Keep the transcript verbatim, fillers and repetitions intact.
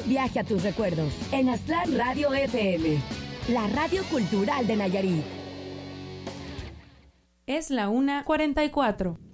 viaje a tus recuerdos en Aztlán Radio F M, la radio cultural de Nayarit. Es la una cuarenta y cuatro.